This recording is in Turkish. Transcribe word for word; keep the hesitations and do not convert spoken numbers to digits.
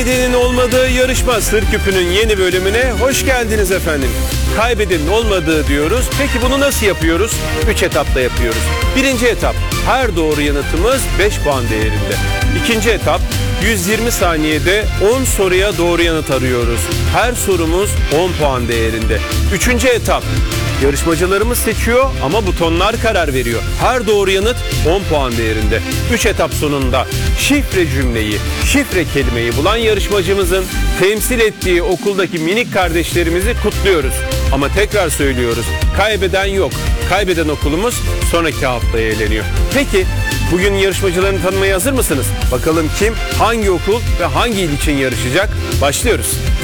Kaybedenin olmadığı yarışma Sır Küpü'nün yeni bölümüne hoş geldiniz efendim. Kaybedenin olmadığı diyoruz. Peki bunu nasıl yapıyoruz? üç etapta yapıyoruz. Birinci etap, her doğru yanıtımız beş puan değerinde. İkinci etap, yüz yirmi saniyede on soruya doğru yanıt arıyoruz. Her sorumuz on puan değerinde. Üçüncü etap, yarışmacılarımız seçiyor ama butonlar karar veriyor. Her doğru yanıt on puan değerinde. üç etap sonunda şifre cümleyi, şifre kelimeyi bulan yarışmacımızın temsil ettiği okuldaki minik kardeşlerimizi kutluyoruz. Ama tekrar söylüyoruz, kaybeden yok. Kaybeden okulumuz sonraki haftaya eğleniyor. Peki bugün yarışmacılarını tanımaya hazır mısınız? Bakalım kim, hangi okul ve hangi il için yarışacak? Başlıyoruz.